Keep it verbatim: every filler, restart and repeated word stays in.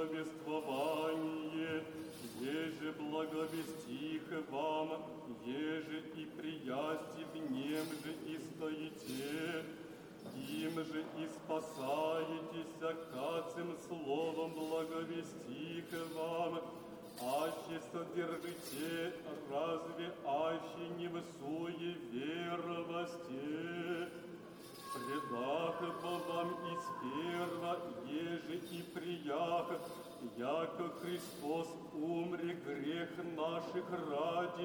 повествование, еже благовестих вам, еже и приясти в нем же и стоите, им же и спасаетесь, кацем словом благовестих вам, аще содержите, разве аще не в суеверовости? Предах бы вам и сперва, еже и приях, яко Христос умре грех наших ради,